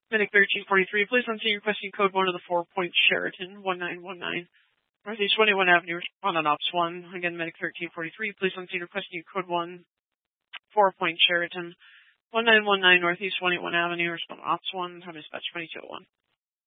Medic 1343, please enter your requesting code 1 of the 4-Point Sheraton, 1919. Northeast 21 Avenue, respond on Ops 1. Again, Medic 1343, please enter your requesting code 1, 4-Point Sheraton, 1919 Northeast 21 Avenue, respond on Ops 1. Time dispatch 2201.